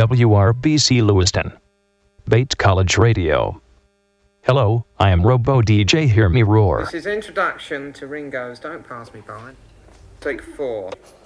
WRBC Lewiston. Bates College Radio. Hello, I am Robo DJ Hear Me Roar. This is Introduction to Ringo's Don't Pass Me By. Take 4.